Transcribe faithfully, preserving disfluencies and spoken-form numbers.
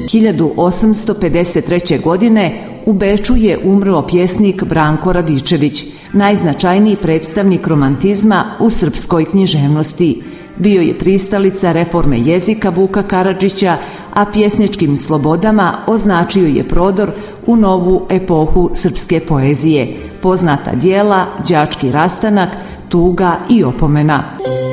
hiljadu osamsto pedeset treće. godine u Beču je umro pjesnik Branko Radičević, najznačajniji predstavnik romantizma u srpskoj književnosti. Bio je pristalica reforme jezika Vuka Karadžića, a pjesničkim slobodama označio je prodor u novu epohu srpske poezije. Poznata djela Đački rastanak, Tuga i opomena.